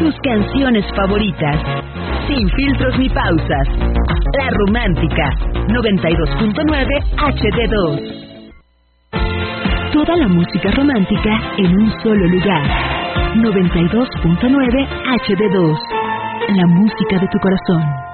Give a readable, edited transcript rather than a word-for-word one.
tus canciones favoritas, sin filtros ni pausas. La Romántica, 92.9 HD2. Toda la música romántica en un solo lugar. 92.9 HD2. La música de tu corazón.